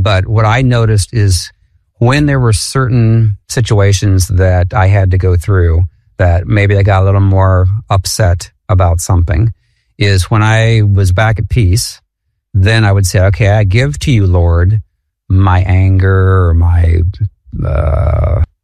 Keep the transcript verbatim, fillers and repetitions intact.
But what I noticed is when there were certain situations that I had to go through that maybe I got a little more upset about something, is when I was back at peace, then I would say, okay, I give to you, Lord, my anger or my uh,